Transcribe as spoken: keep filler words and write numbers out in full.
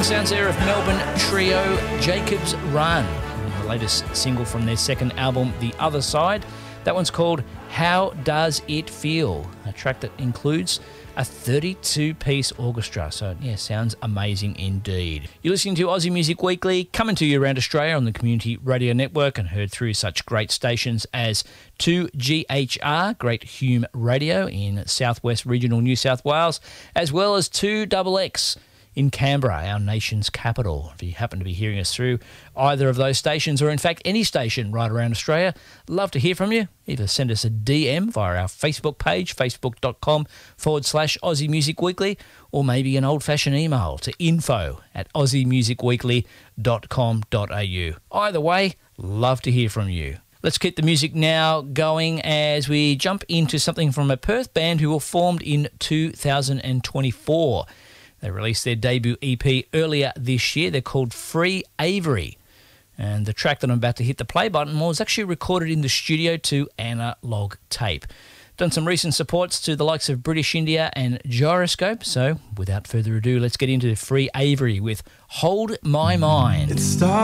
sounds there of Melbourne trio Jacob's Run, the latest single from their second album, The Other Side. That one's called How Does It Feel, a track that includes a thirty-two piece orchestra. So, yeah, sounds amazing indeed. You're listening to Aussie Music Weekly, coming to you around Australia on the Community Radio Network and heard through such great stations as two G H R, Great Hume Radio in southwest regional New South Wales, as well as two X X in Canberra, our nation's capital. If you happen to be hearing us through either of those stations, or in fact any station right around Australia, love to hear from you. Either send us a D M via our Facebook page, facebook.com forward slash Aussie Music Weekly, or maybe an old-fashioned email to info at aussiemusicweekly.com.au. Either way, love to hear from you. Let's keep the music now going as we jump into something from a Perth band who were formed in two thousand twenty-four. They released their debut E P earlier this year. They're called Free Avery. And the track that I'm about to hit the play button was actually recorded in the studio to analog tape. Done some recent supports to the likes of British India and Gyroscope. So without further ado, let's get into Free Avery with Hold My Mind. It started